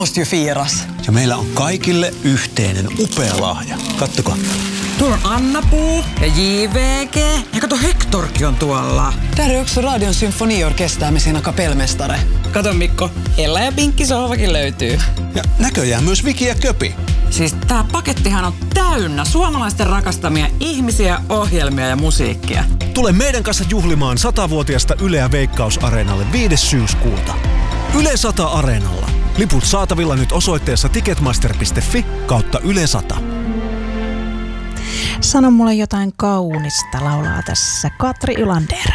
Musta fiiras. Ja meillä on kaikille yhteinen upea lahja. Kattokaa. Tuolla on Anna-Puu ja JVG. Ja kato, Hektorkin on tuolla. Täällä on yksi Radion symfoniorkestää siinä kapelmestare. Kato Mikko, Ella ja Pinkki sohvakin löytyy. Ja näköjään myös Viki ja Köpi. Siis tää pakettihan on täynnä suomalaisten rakastamia ihmisiä, ohjelmia ja musiikkia. Tule meidän kanssa juhlimaan 100-vuotiasta Yleä Veikkaus-areenalle 5. syyskuuta. Yle 100 Areenalla. Liput saatavilla nyt osoitteessa ticketmaster.fi/Yle 100. Sano mulle jotain kaunista, laulaa tässä Katri Ylander.